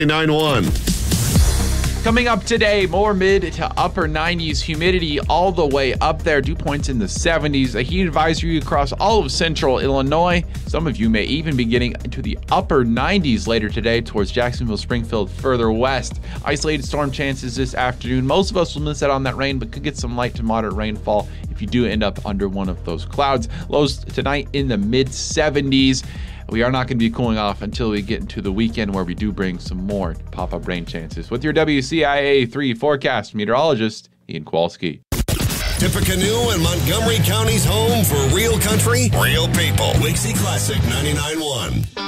99.1. Coming up today, more mid to upper 90s, humidity all the way up there, dew points in the 70s, a heat advisory across all of central Illinois. Some of you may even be getting into the upper 90s later today towards Jacksonville, Springfield, further west. Isolated storm chances this afternoon. Most of us will miss out on that rain, but could get some light to moderate rainfall if you do end up under one of those clouds. Lows tonight in the mid 70s. We are not going to be cooling off until we get into the weekend, where we do bring some more pop-up rain chances. With your WCIA 3 forecast meteorologist, Ian Kowalski. Tippecanoe and Montgomery County's home for real country, real people. Wixie Classic 99.1.